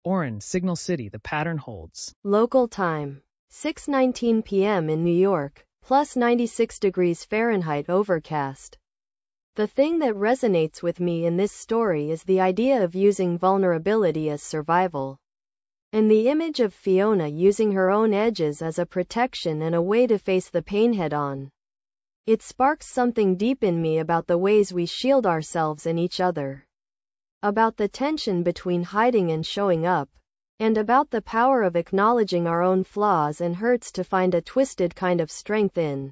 Orin, Signal City, the pattern holds. Local time. 6:19 p.m. in New York, plus 96 degrees Fahrenheit overcast. The thing that resonates with me in this story is the idea of using vulnerability as survival. And the image of Fiona using her own edges as a protection and a way to face the pain head-on. It sparks something deep in me about the ways we shield ourselves and each other. About the tension between hiding and showing up. And about the power of acknowledging our own flaws and hurts to find a twisted kind of strength in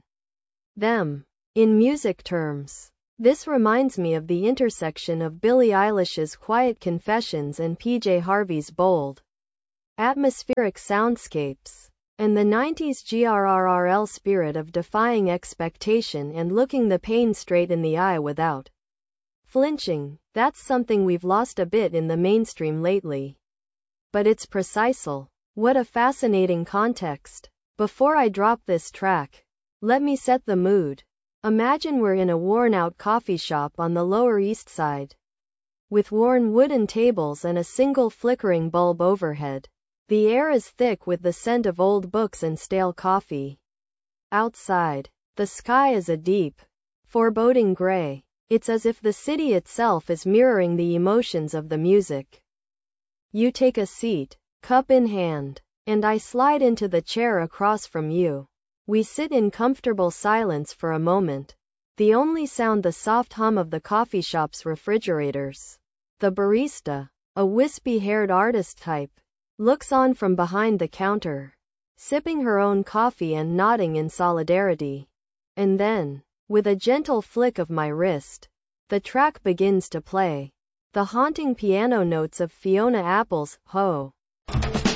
them. In music terms, this reminds me of the intersection of Billie Eilish's quiet confessions and PJ Harvey's bold, atmospheric soundscapes, and the 90s GRRRL spirit of defying expectation and looking the pain straight in the eye without flinching. That's something we've lost a bit in the mainstream lately. But it's precisely. What a fascinating context. Before I drop this track, let me set the mood. Imagine we're in a worn-out coffee shop on the Lower East Side, with worn wooden tables and a single flickering bulb overhead. The air is thick with the scent of old books and stale coffee. Outside, the sky is a deep, foreboding gray. It's as if the city itself is mirroring the emotions of the music. You take a seat, cup in hand, and I slide into the chair across from you. We sit in comfortable silence for a moment. The only sound the soft hum of the coffee shop's refrigerators. The barista, a wispy-haired artist type, looks on from behind the counter, sipping her own coffee and nodding in solidarity. And then, with a gentle flick of my wrist, the track begins to play. The haunting piano notes of Fiona Apple's Ho!